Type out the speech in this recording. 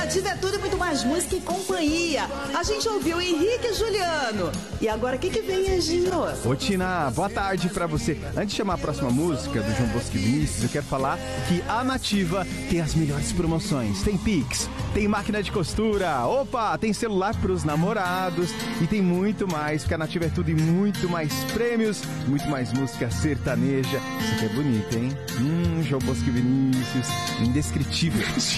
Nativa é tudo e muito mais música e companhia. A gente ouviu Henrique e Juliano. E agora, o que vem, Anjinho? Ô, Tina, boa tarde pra você. Antes de chamar a próxima música do João Bosco e Vinícius, eu quero falar que a Nativa tem as melhores promoções. Tem Pix, tem máquina de costura, opa, tem celular pros namorados e tem muito mais, porque a Nativa é tudo e muito mais prêmios, muito mais música sertaneja. Isso aqui é bonito, hein? João Bosco e Vinícius, indescritível.